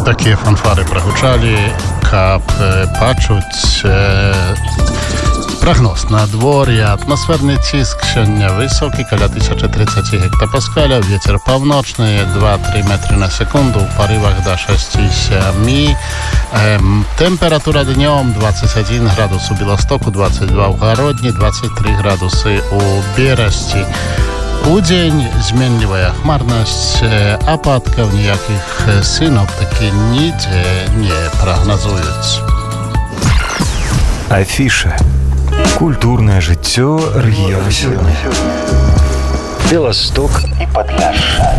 Такія фанфары прагучалі, каб пачуць прагноз надвор'я. Атмасферны ціск сёння высокі, каля 1030 гектапаскаляў, вецер паўночны 2-3 метры на секунду, у парывах да 6-7. Тэмпература днём 21 градус у Беластоку, 22 ў Гародні, 23 градусы у Берасці. Удзень зменлівая хмарнасць, ападкаў ніякіх сіноптыкі нідзе не прагназуюць. Афіша. Культурное жыццё рэгіёну сёння. Беласток і Падляшша.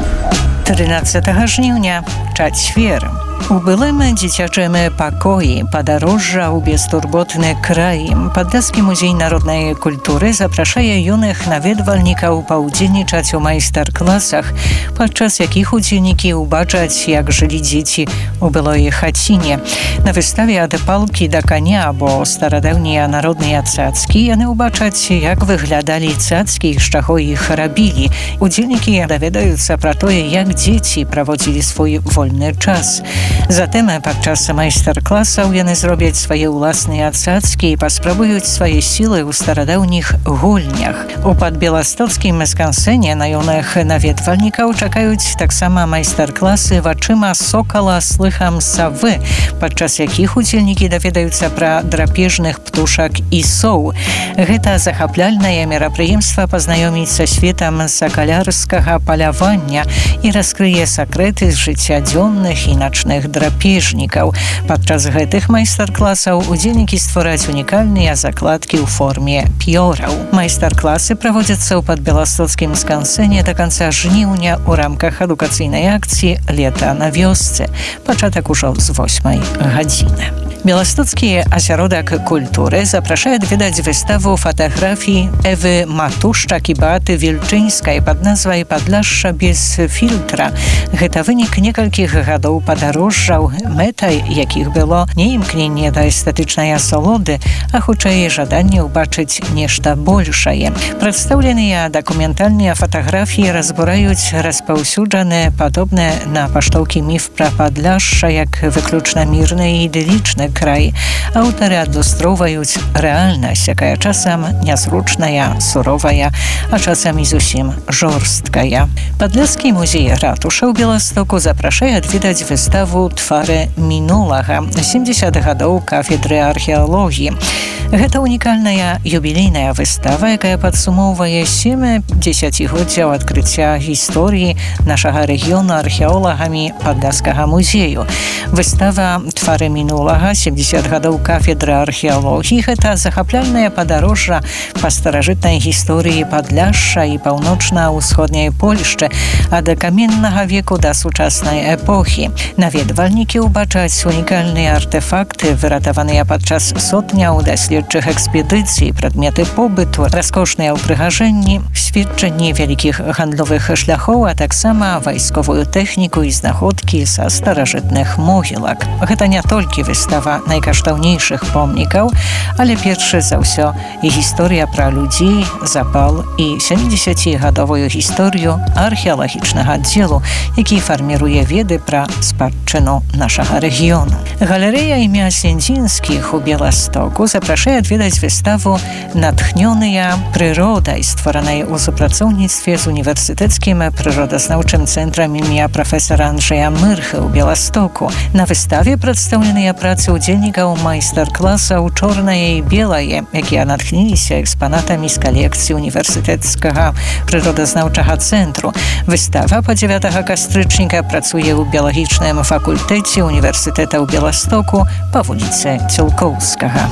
13 жніўня, чацвер. У былым дзіцячым пакоі падарожжа ў бестурботны край. Падляскі музей народнай культуры запрашае юных наведвальнікаў паўдзельнічаць у майстар-класах, падчас якіх удзельнікі ўбачаць, як жылі дзеці у былой хаціне. На выставе ад палкі да каня або старадаўнія народныя цацкі яны ўбачаць, як выглядалі цацкі, з чаго іх рабілі. Удзельнікі даведаюцца пра тое, як дзеці праводзілі свой вольны час. Затым падчас майстар-класаў яны зробяць свае ўласныя цацкі і паспрабуюць свае сілы ў старадаўніх гульнях. У падбеластоцкім скансэне на юных наведвальнікаў чакаюць таксама майстар-класы вачыма сокала з слыхам савы, падчас якіх удзельнікі даведаюцца пра драпежных птушак і соў. Гэта захапляльнае мерапрыемства пазнаёміць са светам сакалярскага палявання і раскрые сакрэты з жыцця дзённых і начных драпежнікаў. Падчас гэтых майстар-класаў удзельнікі створаць унікальныя закладкі ў форме п'ёраў. Майстар-класы праводзяцца ў падбеластоцкім скансэне да канца жніўня ў рамках адукацыйнай акцыі «Лета на вёсцы». Пачатак ужо з 8 гадзіны. Беластоцкі асяродак культуры запрашае адведаць выставу фатаграфій Эвы Матушчак і Беаты Вільчынскай пад назвай «Падляшша без фільтра». Гэта вынік некалькіх гадоў падарожжаў, мэтай якіх было не імкненне да эстэтычнай асалоды, а хутчэй жаданне ўбачыць нешта большае. Прадстаўленыя дакументальныя фатаграфіі разбураюць распаўсюджаны падобны на паштоўкі міф пра Падляшша як выключна мірны і ідылічны край. Аўтары адлюстроўваюць рэальнасць, якая часам нязручная, суровая, а часам і зусім жорсткая. Падляскі музей ратуша ў Беластоку запрашае адведаць выставу «Твары мінулага» 70 гадоў кафедры археалогіі. Гэта унікальная юбілейная выстава, якая падсумоўвае 7 дзесяцігоддзяў адкрыцця гісторыі нашага рэгіёну археолагамі Падляскага музею. Выстава «Твары мінулага» 70 гадоў кафедры археалогіі – гэта захапляльнае падарожжа па старажытнай гісторыі Падляшша і паўночна-ўсходняй Польшчы ад каменнага веку да сучаснай эпохі. Наведвальнікі ўбачаць унікальныя артэфакты, выратаваныя падчас сотняў даследчых экспедыцый, прадметы побыту, раскошныя ўпрыгажэнні, сведчанні вялікіх гандлёвых шляхоў, а таксама вайсковую тэхніку і знаходкі са старажытных могілак. Гэта не толькі выстава найкаштаўнейшых помнікаў, але перш за ўсё і гісторыя пра людзей, запал і 70гадовую гісторыю археалагічнага аддзелу, які фарміруе веды пра спадчыну нашага рэгіёну. Галерэя імя Сендзінскіх у Беластоку запрашае адведаць выставу «Натхнёныя прыродай», створанай у супрацоўніцтве з універсітэцкім прыродазнаўчым цэнтрам імя прафесара Анджэя Мырхы ў Беластоку. На выставе прадстаўленыя працы удзельнікаў майстар-класаў «Чорнае і белае», якія натхніліся экспанатамі з калекцыі універсітэцкага прыродазнаўчага цэнтру. Выстава па 9 кастрычніка працуе ў біялагічным факультэце універсітэта ў Беластоку па вуліцы Цілкоўскага.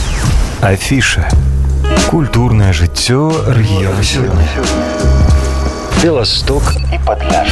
Афіша. Культурное жыццё рэгіёну сёння. Беласток і Падляшша.